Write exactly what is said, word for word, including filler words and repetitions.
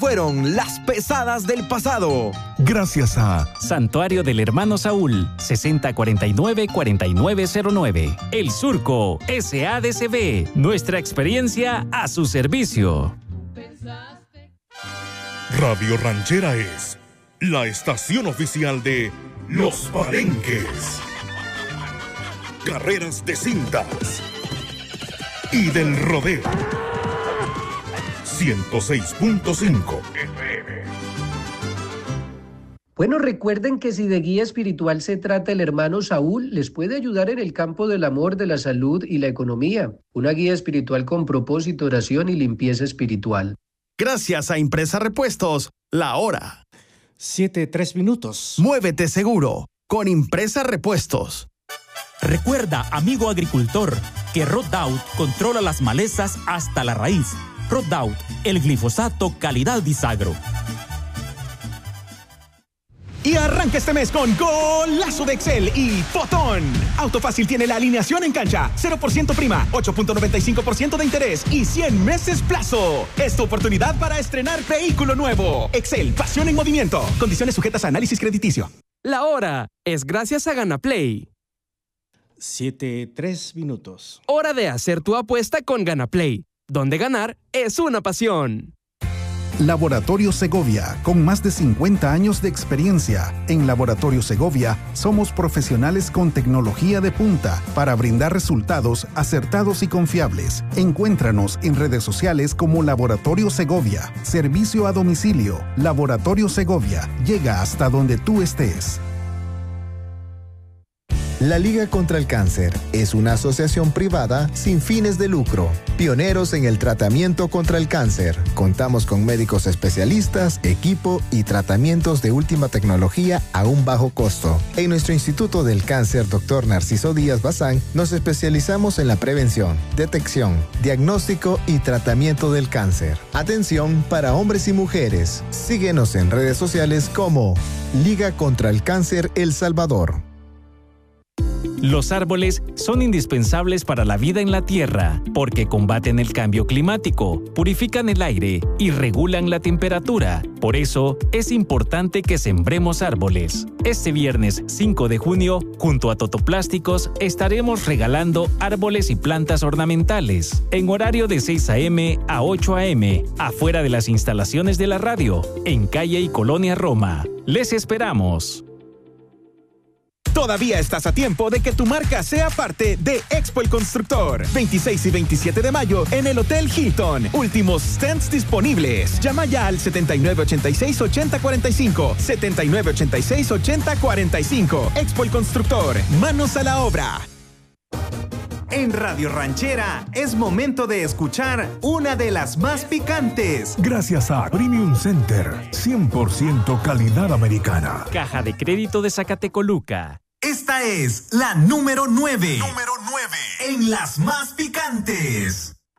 fueron las pesadas del pasado. Gracias a Santuario del Hermano Saúl, sesenta cuarenta y nueve cuarenta y nueve cero nueve. El Surco, S A D C B. Nuestra experiencia a su servicio. Radio Ranchera es la estación oficial de Los Palenques, carreras de cintas y del rodeo. ciento seis punto cinco F M. Bueno, recuerden que si de guía espiritual se trata, el hermano Saúl les puede ayudar en el campo del amor, de la salud y la economía. Una guía espiritual con propósito, oración y limpieza espiritual. Gracias a Impresa Repuestos, la hora. Siete, tres minutos. Muévete seguro con Impresa Repuestos. Recuerda, amigo agricultor, que Roundup controla las malezas hasta la raíz. Roundup, el glifosato calidad Disagro. Y arranca este mes con golazo de Excel y Fotón. Autofácil tiene la alineación en cancha, cero por ciento prima, ocho punto noventa y cinco por ciento de interés y cien meses plazo. Es tu oportunidad para estrenar vehículo nuevo. Excel, pasión en movimiento. Condiciones sujetas a análisis crediticio. La hora es gracias a GanaPlay. Siete, tres minutos. Hora de hacer tu apuesta con GanaPlay, donde ganar es una pasión. Laboratorio Segovia, con más de cincuenta años de experiencia. En Laboratorio Segovia somos profesionales con tecnología de punta para brindar resultados acertados y confiables. Encuéntranos en redes sociales como Laboratorio Segovia. Servicio a domicilio. Laboratorio Segovia llega hasta donde tú estés. La Liga contra el Cáncer es una asociación privada sin fines de lucro, pioneros en el tratamiento contra el cáncer. Contamos con médicos especialistas, equipo y tratamientos de última tecnología a un bajo costo. En nuestro Instituto del Cáncer, doctor Narciso Díaz Bazán, nos especializamos en la prevención, detección, diagnóstico y tratamiento del cáncer. Atención para hombres y mujeres. Síguenos en redes sociales como Liga contra el Cáncer El Salvador. Los árboles son indispensables para la vida en la Tierra porque combaten el cambio climático, purifican el aire y regulan la temperatura. Por eso, es importante que sembremos árboles. Este viernes cinco de junio, junto a Totoplásticos, estaremos regalando árboles y plantas ornamentales en horario de seis a eme a ocho a eme, afuera de las instalaciones de la radio, en calle y Colonia Roma. ¡Les esperamos! Todavía estás a tiempo de que tu marca sea parte de Expo El Constructor. veintiséis y veintisiete de mayo en el Hotel Hilton. Últimos stands disponibles. Llama ya al setenta y nueve ochenta y seis ochenta cuarenta y cinco. setenta y nueve ochenta y seis ochenta cuarenta y cinco. Expo El Constructor. Manos a la obra. En Radio Ranchera es momento de escuchar una de las más picantes. Gracias a Premium Center, cien por ciento calidad americana. Caja de Crédito de Zacatecoluca. Esta es la número nueve. Número nueve. En las más picantes.